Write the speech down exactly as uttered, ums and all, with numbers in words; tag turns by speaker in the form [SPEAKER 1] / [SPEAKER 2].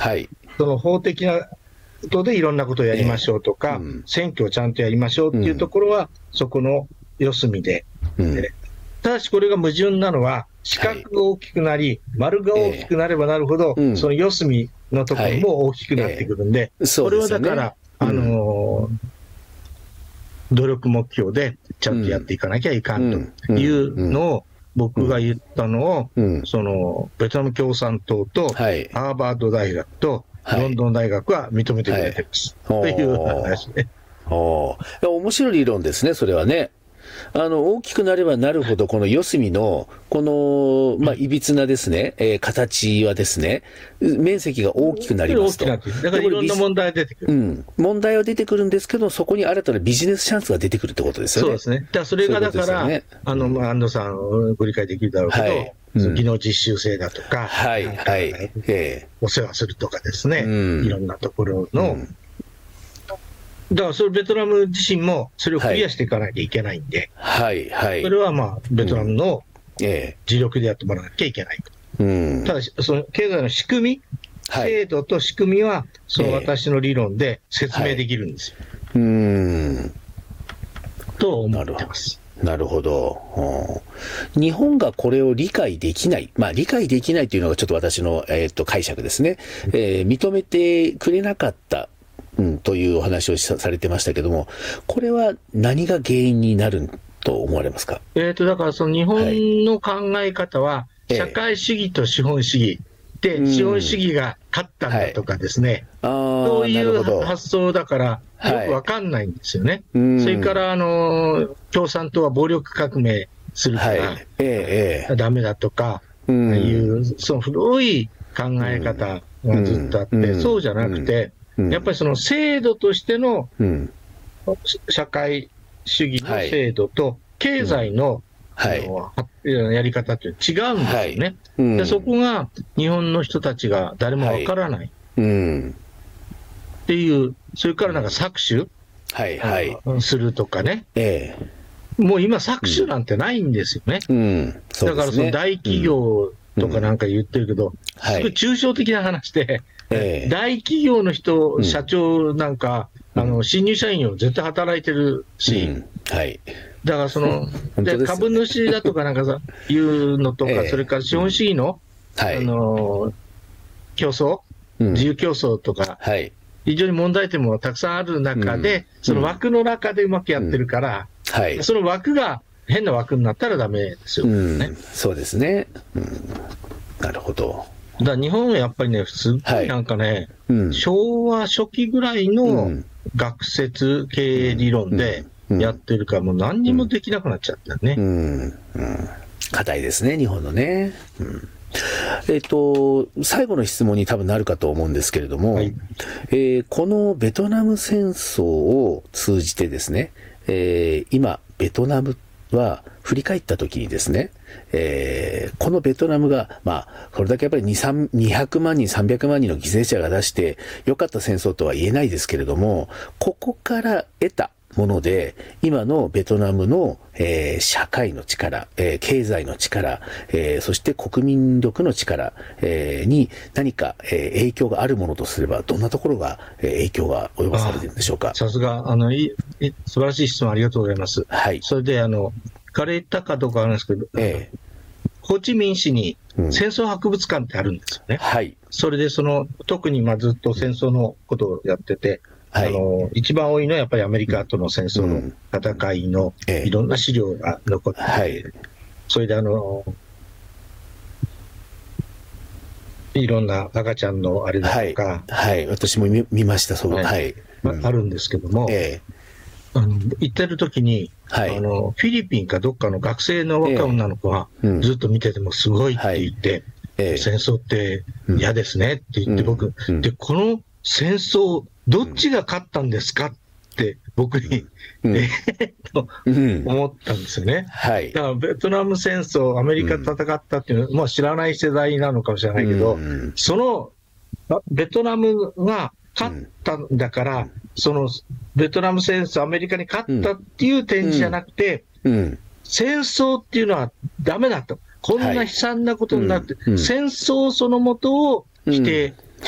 [SPEAKER 1] はい、
[SPEAKER 2] その法的なことでいろんなことをやりましょうとか、えーうん、選挙をちゃんとやりましょうっていうところは、うん、そこの四隅で、うん、ただしこれが矛盾なのは、四角が大きくなり、はい、丸が大きくなればなるほど、えー、その四隅のところも大きくなってくるんで、はいえー、これはだから、ね、あのーうん努力目標でちゃんとやっていかなきゃいかんというのを僕が言ったのを、そのベトナム共産党とハーバード大学とロンドン大学は認めてくれてます、はい、という話ね。
[SPEAKER 1] お面白い理論ですね、それはね。あの大きくなればなるほど、この四隅のこの、まあ、いびつなですね、えー、形はですね、面積が大きくなりますと。
[SPEAKER 2] だからいろんな問題が出てくる、
[SPEAKER 1] うん、問題は出てくるんですけど、そこに新たなビジネスチャンスが出てくるってことですよね。
[SPEAKER 2] そうですね。だからそれがだから、ね、あの、まあ、安藤さんご理解できるだろうけど、はいうん、技能実習生だとか、
[SPEAKER 1] はいはい、
[SPEAKER 2] えー、お世話するとかですね、うん、いろんなところの、うんだからそれベトナム自身もそれをクリアしていかなきゃいけないんで、
[SPEAKER 1] はいはい、
[SPEAKER 2] それはまあベトナムの自力でやってもらわなきゃいけないと、うん、ただしその経済の仕組み、はい、制度と仕組みはその私の理論で説明できるんですよ、はい、うーんと思ってます。
[SPEAKER 1] なるほど。日本がこれを理解できない、まあ理解できないというのがちょっと私の、えー、と解釈ですね、えー、認めてくれなかったうん、というお話をされてましたけども、これは何が原因になると思われますか？
[SPEAKER 2] えーと、だからその日本の考え方は、社会主義と資本主義で、えー、資本主義が勝ったんだとかですね、はい、そういう発想だから、よくわかんないんですよね。はい、それから、あの、共産党は暴力革命するから、はいえー、ダメだとか、いう、その古い考え方がずっとあって、うん、そうじゃなくて、うんやっぱりその制度としての社会主義の制度と経済のやり方って違うんですよね、はいうん、でそこが日本の人たちが誰もわからない、はいうん、っていうそれからなんか搾取、はいはい、するとかね、ええ、もう今搾取なんてないんですよね、うんうんね、だからその大企業とかなんか言ってるけど、うん、すごい抽象的な話で、えー、大企業の人、うん、社長なんか、あの新入社員を絶対働いてるし、うんはい、だからその、で、ね、株主だとかなんかさいうのとか、えー、それから資本主義の、うんあの競争、うん、自由競争とか、はい、非常に問題点もたくさんある中で、うん、その枠の中でうまくやってるから、うんはい、その枠が変な枠になったらダメですよ、ね
[SPEAKER 1] うん、そうですね、うん、なるほど。
[SPEAKER 2] だから日本はやっぱりね、すごいなんかね、はいうん、昭和初期ぐらいの学説経営理論でやってるから、もう何にもできなくなっちゃったよね。
[SPEAKER 1] うんうん、硬いですね、日本のね。うんえっと、最後の質問に多分なるかと思うんですけれども、はいえー、このベトナム戦争を通じてですね、えー、今、ベトナムは振り返ったときにですね、えー、このベトナムが、まあ、これだけやっぱりにひゃくまんにん、さんびゃくまんにんの犠牲者が出して良かった戦争とは言えないですけれども、ここから得たもので、今のベトナムの、えー、社会の力、えー、経済の力、えー、そして国民力の力、えー、に何か、えー、影響があるものとすれば、どんなところが、えー、影響が及ぼされているんでしょうか。
[SPEAKER 2] さすが、あの、いい、素晴らしい質問ありがとうございます。はい。それで、あの、聞かれたかどうかあるんですけど、えー、ホーチミン市に戦争博物館ってあるんですよね。うん、はい。それで、その、特にまあずっと戦争のことをやってて、はい、あの一番多いのはやっぱりアメリカとの戦争の戦いのいろんな資料が残っていて、はい、それであのいろんな赤ちゃんのあれだとか、
[SPEAKER 1] はい、はい、私も 見, 見ましたそう、はい
[SPEAKER 2] はいうん、あるんですけども、えー、あの行ってる時に、はい、あのフィリピンかどっかの学生の若い女の子がずっと見ててもすごいって言って、えーはい、戦争って嫌ですねって言って僕、うん、でこの戦争どっちが勝ったんですかって僕に、うん、えー、と思ったんですよね、うんはい、だからベトナム戦争アメリカと戦ったっていうのは、うんまあ、知らない世代なのかもしれないけど、うん、そのベトナムが勝ったんだから、うん、そのベトナム戦争アメリカに勝ったっていう点じゃなくて、うんうん、戦争っていうのはダメだとこんな悲惨なことになって、はいうん、戦争そのもとを否定